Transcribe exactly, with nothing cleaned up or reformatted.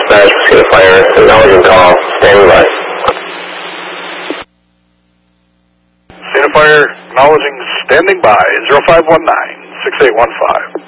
dispatch, Mosquito Fire, acknowledging call, standing by. Mosquito Fire, acknowledging standing by, zero five one nine, six eight one five.